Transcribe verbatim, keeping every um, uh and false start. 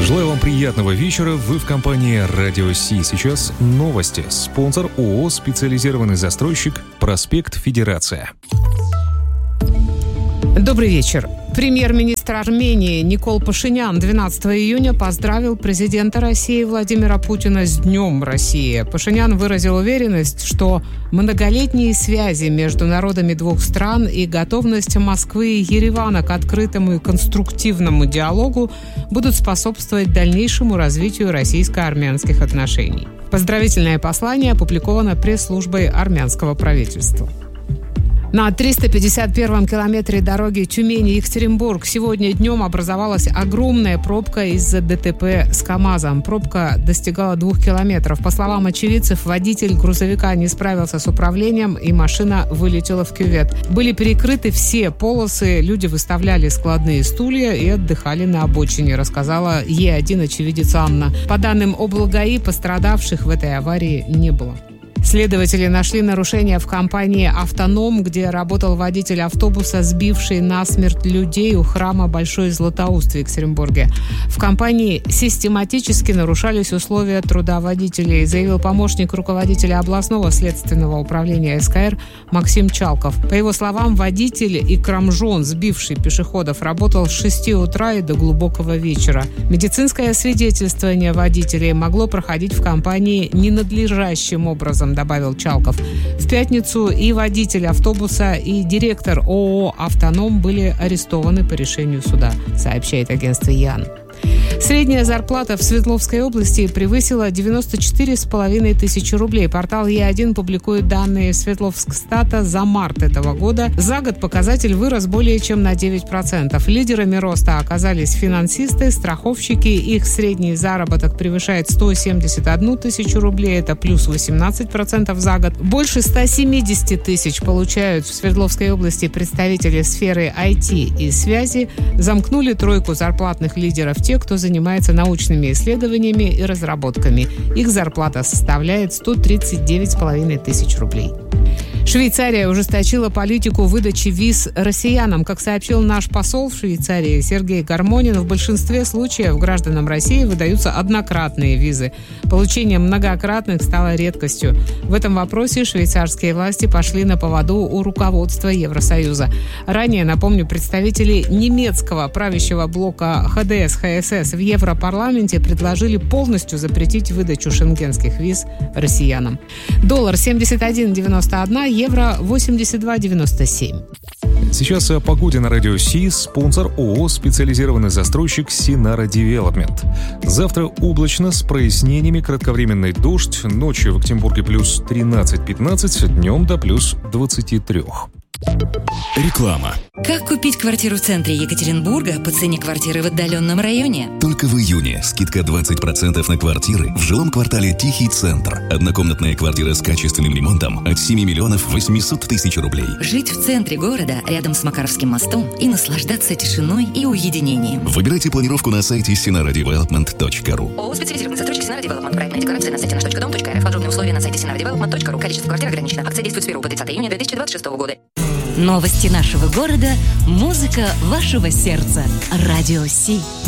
Желаю вам приятного вечера. Вы в компании Радио Си. Сейчас новости. Спонсор ООО «Специализированный застройщик», проспект Федерация. Добрый вечер. Премьер-министр Армении Никол Пашинян двенадцатого июня поздравил президента России Владимира Путина с Днем России. Пашинян выразил уверенность, что многолетние связи между народами двух стран и готовность Москвы и Еревана к открытому и конструктивному диалогу будут способствовать дальнейшему развитию российско-армянских отношений. Поздравительное послание опубликовано пресс-службой армянского правительства. На триста пятьдесят первом километре дороги Тюмень-Екатеринбург сегодня днем образовалась огромная пробка из-за ДТП с КАМАЗом. Пробка достигала двух километров. По словам очевидцев, водитель грузовика не справился с управлением, и машина вылетела в кювет. Были перекрыты все полосы, люди выставляли складные стулья и отдыхали на обочине, рассказала Е один очевидец Анна. По данным облгаи, пострадавших в этой аварии не было. Следователи нашли нарушения в компании «Автоном», где работал водитель автобуса, сбивший насмерть людей у храма Большой Златоуст в Екатеринбурге. В компании систематически нарушались условия труда водителей, заявил помощник руководителя областного следственного управления СКР Максим Чалков. По его словам, водитель и крамжон, сбивший пешеходов, работал с шести утра и до глубокого вечера. Медицинское свидетельствование водителей могло проходить в компании ненадлежащим образом, добавил Чалков. В пятницу и водитель автобуса, и директор ООО «Автоном» были арестованы по решению суда, сообщает агентство ЯН. Средняя зарплата в Свердловской области превысила девяносто четыре с половиной тысячи рублей. Портал Е один публикует данные Свердловскстата за март этого года. За год показатель вырос более чем на девять процентов. Лидерами роста оказались финансисты, страховщики. Их средний заработок превышает сто семьдесят одну тысячу рублей. Это плюс восемнадцать процентов за год. Больше ста семидесяти тысяч получают в Свердловской области представители сферы ай ти и связи. Замкнули тройку зарплатных лидеров те, кто занимается научными исследованиями и разработками. Их зарплата составляет сто тридцать девять с половиной тысяч рублей. Швейцария ужесточила политику выдачи виз россиянам. Как сообщил наш посол в Швейцарии Сергей Гармонин, в большинстве случаев гражданам России выдаются однократные визы. Получение многократных стало редкостью. В этом вопросе швейцарские власти пошли на поводу у руководства Евросоюза. Ранее, напомню, представители немецкого правящего блока ха дэ эс ха эс эс в Европарламенте предложили полностью запретить выдачу шенгенских виз россиянам. Доллар семьдесят один девяносто один, евро восемьдесят два девяносто семь. Сейчас о погоде на Радио Си. Спонсор ООО «Специализированный застройщик Синара Девелопмент». Завтра облачно с прояснениями, кратковременный дождь. Ночью в Екатеринбурге плюс тринадцать-пятнадцать, днем до плюс двадцати трёх. Реклама. Как купить квартиру в центре Екатеринбурга по цене квартиры в отдаленном районе? Только в июне скидка двадцать процентов на квартиры в жилом квартале «Тихий центр». Однокомнатная квартира с качественным ремонтом от семи миллионов восемьсот тысяч рублей. Жить в центре города, рядом с Макаровским мостом, и наслаждаться тишиной и уединением. Выбирайте планировку на сайте синара девелопмент точка ру. ООО «Специализированный застройщик Синара Девелопмент». Проектная декларация на сайте наш точка дом точка эр эф. Подробные условия на сайте синара девелопмент точка ру. Количество квартир ограничено. Акция действует с первого по тридцатое июня две тысячи двадцать шестого года. Новости нашего города, музыка вашего сердца. Радио Си.